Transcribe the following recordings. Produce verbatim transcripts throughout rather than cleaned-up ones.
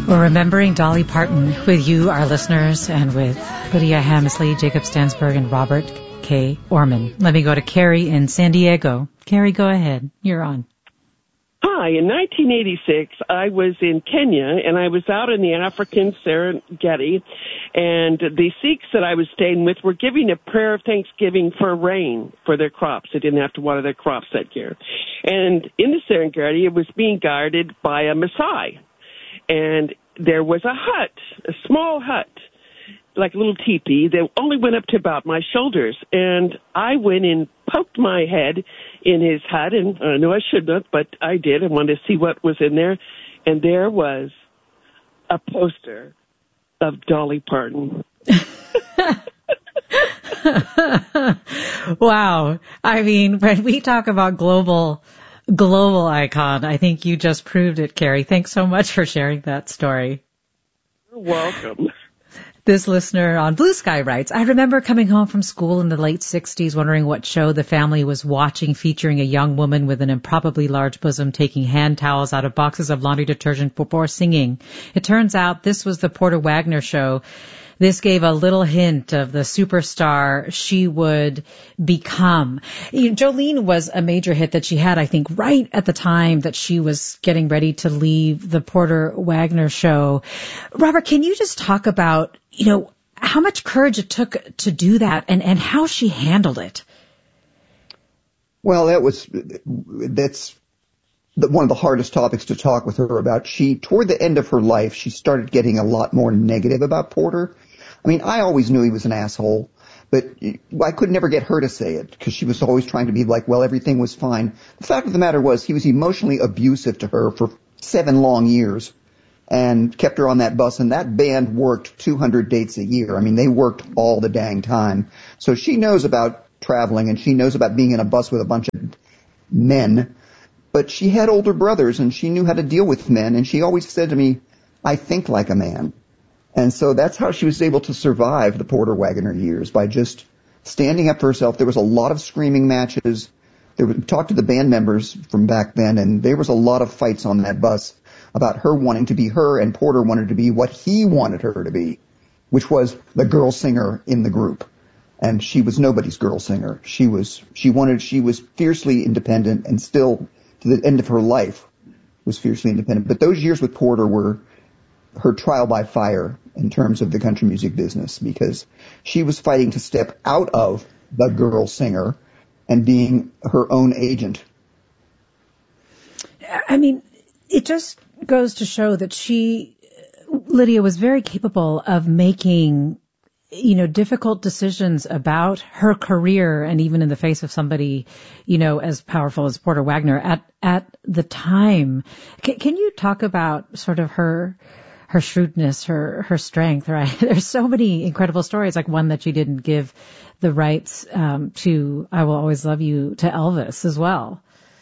We're remembering Dolly Parton with you, our listeners, and with Lydia Hammersley, Jacob Stansberg, and Robert K. Orman. Let me go to Carrie in San Diego. Carrie, go ahead. You're on. Hi. In nineteen eighty-six, I was in Kenya, and I was out in the African Serengeti, and the Sikhs that I was staying with were giving a prayer of thanksgiving for rain for their crops. They didn't have to water their crops that year. And in the Serengeti, it was being guarded by a Maasai. And there was a hut, a small hut, like a little teepee that only went up to about my shoulders. And I went and poked my head in his hut, and I know I shouldn't have, but I did. I wanted to see what was in there. And there was a poster of Dolly Parton. Wow. I mean, when we talk about global global icon, I think you just proved it, Carrie. Thanks so much for sharing that story. You're welcome. This listener on Blue Sky writes, I remember coming home from school in the late sixties wondering what show the family was watching, featuring a young woman with an improbably large bosom taking hand towels out of boxes of laundry detergent before singing. It turns out this was the Porter Wagoner show. This gave a little hint of the superstar she would become. You know, Jolene was a major hit that she had, I think, right at the time that she was getting ready to leave the Porter Wagoner show. Robert, can you just talk about, you know, how much courage it took to do that and, and how she handled it? Well, that was, that's the, one of the hardest topics to talk with her about. She, toward the end of her life, she started getting a lot more negative about Porter. I mean, I always knew he was an asshole, but I could never get her to say it because she was always trying to be like, well, everything was fine. The fact of the matter was he was emotionally abusive to her for seven long years and kept her on that bus, and that band worked two hundred dates a year. I mean, they worked all the dang time. So she knows about traveling, and she knows about being in a bus with a bunch of men, but she had older brothers, and she knew how to deal with men, and she always said to me, I think like a man. And so that's how she was able to survive the Porter Wagoner years, by just standing up for herself. There was a lot of screaming matches. There was, talked to the band members from back then, and there was a lot of fights on that bus about her wanting to be her, and Porter wanted to be what he wanted her to be, which was the girl singer in the group. And she was nobody's girl singer. She was, she wanted, she was fiercely independent, and still, to the end of her life, was fiercely independent. But those years with Porter were her trial by fire in terms of the country music business, because she was fighting to step out of the girl singer and being her own agent. I mean, it just goes to show that she, Lydia, was very capable of making, you know, difficult decisions about her career, and even in the face of somebody, you know, as powerful as Porter Wagoner at, at the time. C- can you talk about sort of her, her shrewdness, her, her strength, right? There's so many incredible stories, like one that she didn't give the rights, um, to I Will Always Love You to Elvis as well.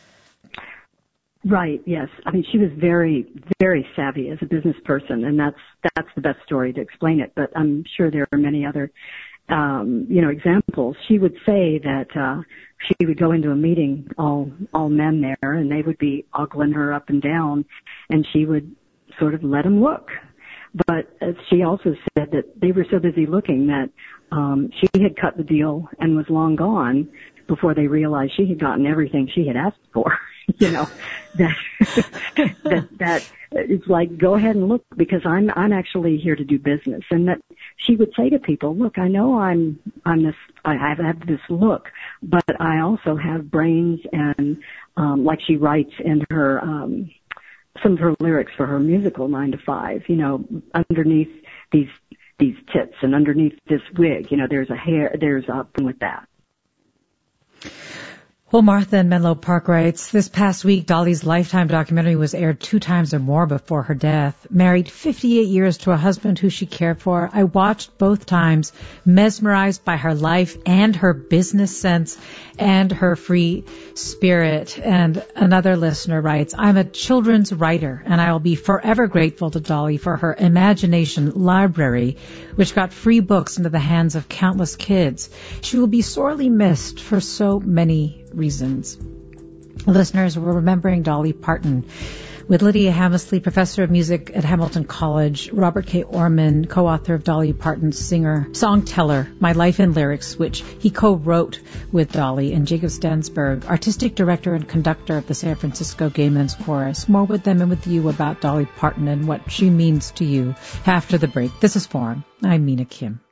Right, yes. I mean, she was very, very savvy as a business person, and that's that's the best story to explain it. But I'm sure there are many other, um, you know, examples. She would say that uh, she would go into a meeting, all all men there, and they would be ogling her up and down, and she would sort of let them look. But uh, she also said that they were so busy looking that um, she had cut the deal and was long gone before they realized she had gotten everything she had asked for. You know, that, that, that it's like, go ahead and look, because I'm, I'm actually here to do business. And that she would say to people, look, I know I'm, I'm this, I have, I have this look, but I also have brains, and, um, like she writes in her, um, some of her lyrics for her musical Nine to Five, you know, underneath these, these tits and underneath this wig, you know, there's a hair, there's a thing with that. Well, Martha in Menlo Park writes, this past week, Dolly's Lifetime documentary was aired two times or more before her death. Married fifty-eight years to a husband who she cared for, I watched both times, mesmerized by her life and her business sense and her free spirit. And another listener writes, I'm a children's writer, and I will be forever grateful to Dolly for her imagination library, which got free books into the hands of countless kids. She will be sorely missed for so many reasons. Listeners, we're remembering Dolly Parton with Lydia Hammersley, professor of music at Hamilton College, Robert K. Orman, co-author of Dolly Parton's Singer, Songteller, My Life and Lyrics, which he co-wrote with Dolly, and Jacob Stansberg, artistic director and conductor of the San Francisco Gay Men's Chorus. More with them and with you about Dolly Parton and what she means to you after the break. This is Forum. I'm Mina Kim.